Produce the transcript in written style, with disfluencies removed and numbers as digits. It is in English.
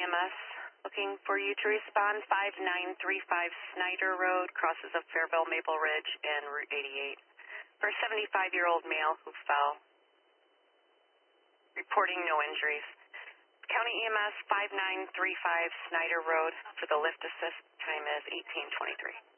EMS, looking for you to respond 5935 Snyder Road, crosses of Fairville Maple Ridge and Route 88. For a 75-year-old male who fell. Reporting no injuries. County EMS 5935 Snyder Road for the lift assist. Time is 18:23.